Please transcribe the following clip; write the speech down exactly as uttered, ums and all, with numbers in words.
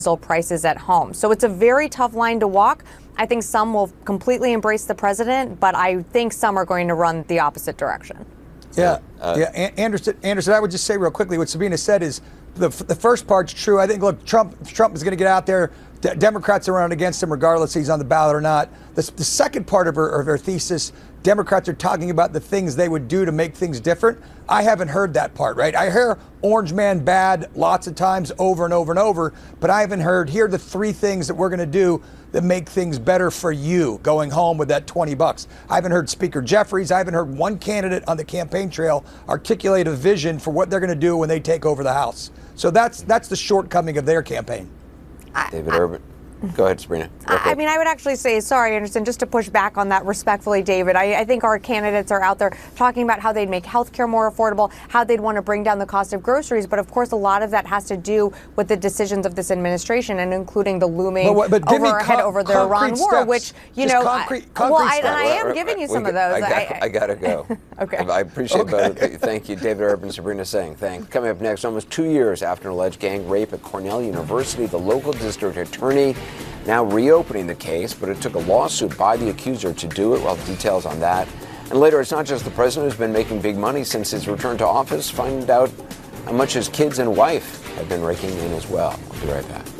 prices at home. So it's a very tough line to walk. I think some will completely embrace the president, but I think some are going to run the opposite direction. Yeah, uh, yeah. Anderson, Anderson, I would just say real quickly what Sabina said is the the first part's true. I think, look, Trump Trump is going to get out there. D- Democrats are running against him regardless if he's on the ballot or not. The, the second part of her, of her thesis, Democrats are talking about the things they would do to make things different. I haven't heard that part, right? I hear Orange Man bad lots of times over and over and over, but I haven't heard, here are the three things that we're going to do that make things better for you going home with that twenty bucks. I haven't heard Speaker Jeffries. I haven't heard one candidate on the campaign trail articulate a vision for what they're going to do when they take over the House. So that's that's the shortcoming of their campaign. David Urban. Go ahead, Sabrina. I mean, I would actually say, sorry, Anderson, just to push back on that respectfully, David, I, I think our candidates are out there talking about how they'd make health care more affordable, how they'd want to bring down the cost of groceries. But of course, a lot of that has to do with the decisions of this administration, and including the looming but, what, but overhead con- over the Iran war, steps. which, you Just know, concrete, I, concrete well, I, and I am Well, giving you we some got, of those. I, got, I, I gotta go. Okay. I appreciate Okay. both. Thank you, David Urban, Sabrina Singh. Thanks. Coming up next, almost two years after an alleged gang rape at Cornell University, the local district attorney now reopening the case, but it took a lawsuit by the accuser to do it. Well, details on that. And later, it's not just the president who's been making big money since his return to office. Find out how much his kids and wife have been raking in as well. We'll be right back.